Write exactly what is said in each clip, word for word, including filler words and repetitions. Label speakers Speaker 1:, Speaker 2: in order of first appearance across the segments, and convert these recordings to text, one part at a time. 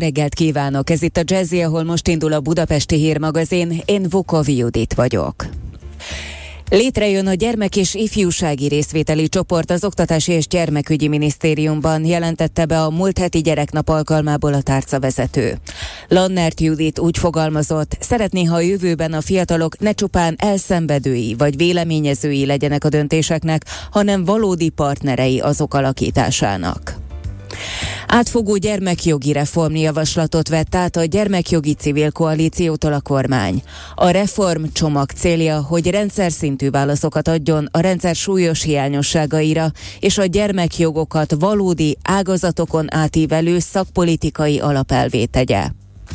Speaker 1: reggelt kívánok! Ez itt a Jazzy, ahol most indul a Budapesti Hírmagazin. Én Vukovi Judit vagyok. Létrejön a gyermek- és ifjúsági részvételi csoport az Oktatási és Gyermekügyi Minisztériumban, jelentette be a múlt heti gyereknap alkalmából a tárcavezető. Lannert Judit úgy fogalmazott, szeretné, ha a jövőben a fiatalok ne csupán elszenvedői vagy véleményezői legyenek a döntéseknek, hanem valódi partnerei azok alakításának. Átfogó gyermekjogi reformjavaslatot vett át a Gyermekjogi Civil Koalíciótól a kormány. A reformcsomag célja, hogy rendszer szintű válaszokat adjon a rendszer súlyos hiányosságaira, és a gyermekjogokat valódi ágazatokon átívelő szakpolitikai alapelvvé tegye.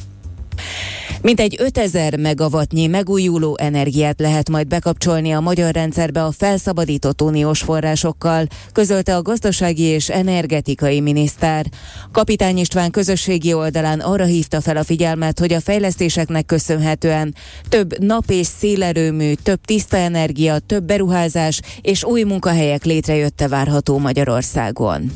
Speaker 1: Mintegy ötezer megawattnyi megújuló energiát lehet majd bekapcsolni a magyar rendszerbe a felszabadított uniós forrásokkal, közölte a gazdasági és energetikai miniszter. Kapitány István közösségi oldalán arra hívta fel a figyelmet, hogy a fejlesztéseknek köszönhetően több nap- és szélerőmű, több tiszta energia, több beruházás és új munkahelyek létrejötte várható Magyarországon.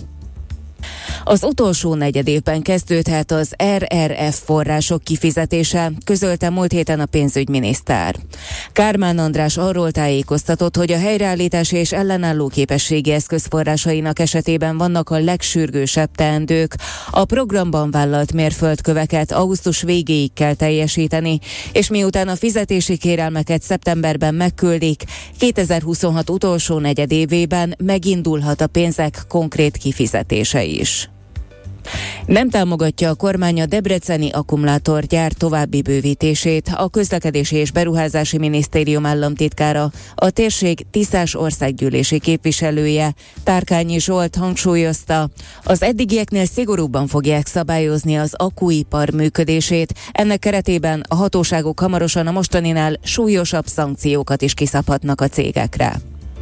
Speaker 1: Az utolsó negyedévben kezdődhet az er er ef források kifizetése, közölte múlt héten a pénzügyminiszter. Kármán András arról tájékoztatott, hogy a helyreállítási és ellenálló képességi eszköz forrásainak esetében vannak a legsürgősebb teendők. A programban vállalt mérföldköveket augusztus végéig kell teljesíteni, és miután a fizetési kérelmeket szeptemberben megküldik, kétezer-huszonhat utolsó negyedévében megindulhat a pénzek konkrét kifizetése is. Nem támogatja a kormány a debreceni akkumulátorgyár további bővítését. A Közlekedési és Beruházási Minisztérium államtitkára, a térség tiszás országgyűlési képviselője, Tárkányi Zsolt hangsúlyozta, az eddigieknél szigorúbban fogják szabályozni az akkuipar működését, ennek keretében a hatóságok hamarosan a mostaninál súlyosabb szankciókat is kiszabhatnak a cégekre.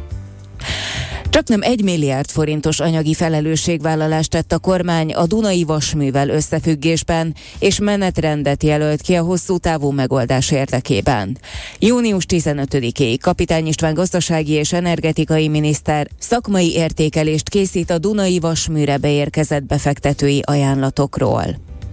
Speaker 1: Csaknem egy milliárd forintos anyagi felelősségvállalást tett a kormány a Dunai Vasművel összefüggésben, és menetrendet jelölt ki a hosszú távú megoldás érdekében. június tizenötödikéig Kapitány István gazdasági és energetikai miniszter szakmai értékelést készít a Dunai Vasműre beérkezett befektetői ajánlatokról.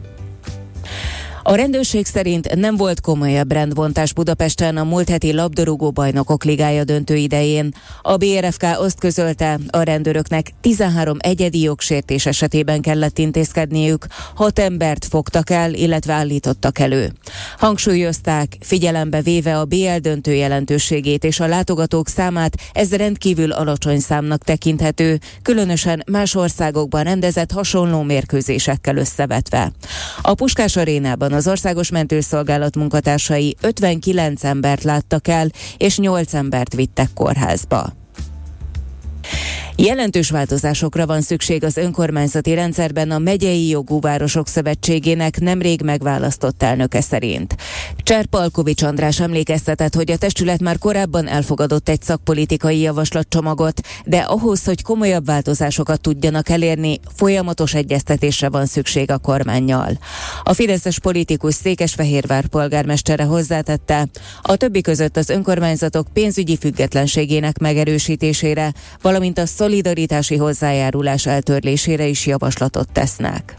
Speaker 1: A rendőrség szerint nem volt komolyabb rendbontás Budapesten a múlt heti labdarúgó bajnokok ligája döntő idején. A bé er ef ká azt közölte, a rendőröknek tizenhárom egyedi jogsértés esetében kellett intézkedniük, hat embert fogtak el, illetve állítottak elő. Hangsúlyozták, figyelembe véve a bé el döntő jelentőségét és a látogatók számát, ez rendkívül alacsony számnak tekinthető, különösen más országokban rendezett hasonló mérkőzésekkel összevetve. A Puskás arénában az Országos Mentőszolgálat munkatársai ötvenkilenc embert láttak el, és nyolc embert vittek kórházba. Jelentős változásokra van szükség az önkormányzati rendszerben a Megyei Jogú Városok Szövetségének nemrég megválasztott elnöke szerint. Cserpalkovics András emlékeztetett, hogy a testület már korábban elfogadott egy szakpolitikai javaslatcsomagot, de ahhoz, hogy komolyabb változásokat tudjanak elérni, folyamatos egyeztetésre van szükség a kormánnyal. A fideszes politikus Székesfehérvár polgármestere hozzátette, a többi között az önkormányzatok pénzügyi függetlenségének megerősítésére, valamint a szolidaritási hozzájárulás eltörlésére is javaslatot tesznek.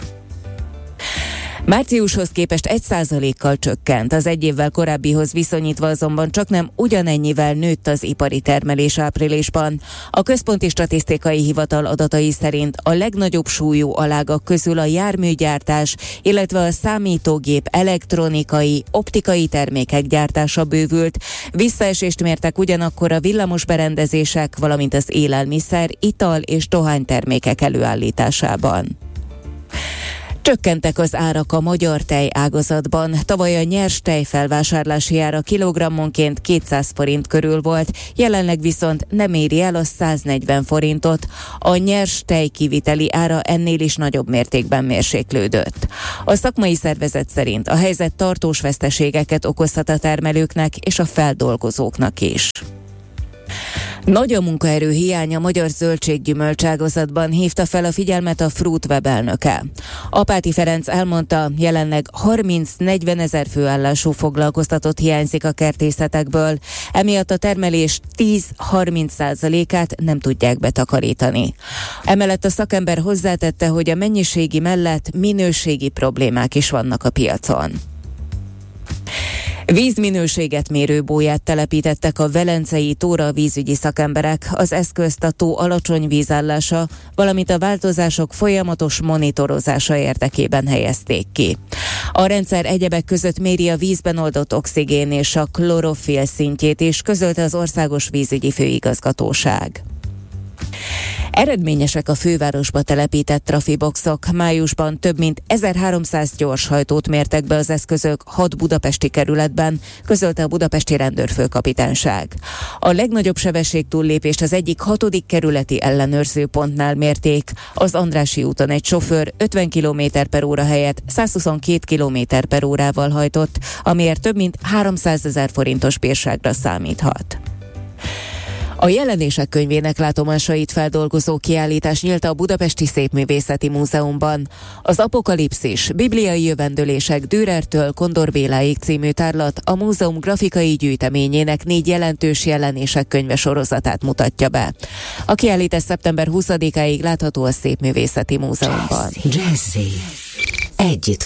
Speaker 1: Márciushoz képest egy százalékkal csökkent, az egy évvel korábbihoz viszonyítva azonban csaknem ugyanennyivel nőtt az ipari termelés áprilisban. A Központi Statisztikai Hivatal adatai szerint a legnagyobb súlyú alágak közül a járműgyártás, illetve a számítógép, elektronikai, optikai termékek gyártása bővült. Visszaesést mértek ugyanakkor a villamosberendezések, valamint az élelmiszer, ital és dohánytermékek előállításában. Csökkentek az árak a magyar tej ágazatban. Tavaly a nyers tej felvásárlási ára kilogrammonként kétszáz forint körül volt, jelenleg viszont nem éri el a száznegyven forintot. A nyers tej kiviteli ára ennél is nagyobb mértékben mérséklődött. A szakmai szervezet szerint a helyzet tartós veszteségeket okozhat a termelőknek és a feldolgozóknak is. Nagy a munkaerő hiánya a magyar zöldséggyümölcságazatban, hívta fel a figyelmet a Fruitweb elnöke. Apáti Ferenc elmondta, jelenleg harminc-negyven ezer főállású foglalkoztatott hiányzik a kertészetekből, emiatt a termelés tíz-harminc százalékát nem tudják betakarítani. Emellett a szakember hozzátette, hogy a mennyiségi mellett minőségi problémák is vannak a piacon. Vízminőséget mérő bóját telepítettek a velencei tóra vízügyi szakemberek, az eszközt a tó alacsony vízállása, valamint a változások folyamatos monitorozása érdekében helyezték ki. A rendszer egyebek között méri a vízben oldott oxigén és a klorofil szintjét is, közölte az Országos Vízügyi Főigazgatóság. Eredményesek a fővárosba telepített trafiboxok. Májusban több mint ezerháromszáz gyorshajtót mértek be az eszközök hat budapesti kerületben, közölte a budapesti rendőrfőkapitányság. A legnagyobb sebességtúllépést az egyik hatodik kerületi ellenőrzőpontnál mérték. Az Andrássy úton egy sofőr ötven kilométer per óra helyett száz huszonkét kilométer per órával hajtott, amiért több mint háromszázezer forintos bírságra számíthat. A jelenések könyvének látomásait feldolgozó kiállítás nyílt a Budapesti Szépművészeti Múzeumban. Az Apokalipszis, bibliai jövendőlések Dürertől Kondor Béláig című tárlat a múzeum grafikai gyűjteményének négy jelentős jelenések könyve sorozatát mutatja be. A kiállítás szeptember huszadikáig látható a Szépművészeti Múzeumban.
Speaker 2: Jazzy. Együtt